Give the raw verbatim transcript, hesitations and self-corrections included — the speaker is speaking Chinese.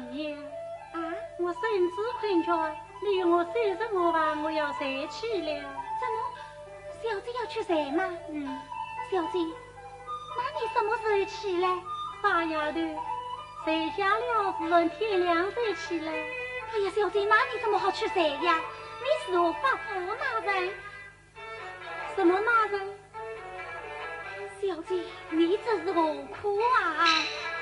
呀！ 啊， 我身子困倦，你与我收拾我吧，我要睡去了。 怎么，小姐要去睡吗？ 嗯， 小姐，那你什么时候起来？ 大丫头，睡下了自然天亮才起来。 哎呀，小姐，那你怎么好去睡呀？你是我发福那人。 什么那人？ 小姐，你这是何苦啊？